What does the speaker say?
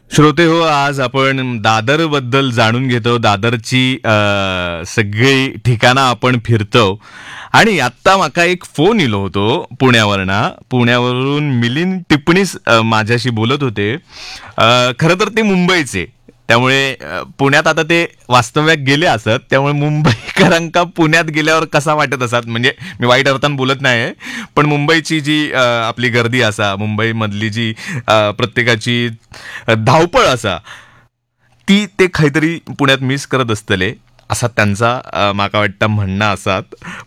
श्रोते हो, आज आपण दादर बद्दल जाणून घेतो. दादरची सगळी ठिकाणं आपण फिरतो. आणि आत्ता माका एक फोन इलो होतो पुण्यावरून मिलिंद टिप्पणीस माझ्याशी बोलत होते. खरं तर ते मुंबईचे, त्यामुळे पुण्यात आता ते वास्तव्यात गेले असत, त्यामुळे मुंबईकरांका पुण्यात गेल्यावर कसा वाटत असत, म्हणजे मी वाईट अर्थानं बोलत नाही, पण मुंबईची जी आपली गर्दी असा, मुंबईमधली जी प्रत्येकाची धावपळ असा, ती ते काहीतरी पुण्यात मिस करत असतले, असा त्यांचा माका वाटतं म्हणणं असात.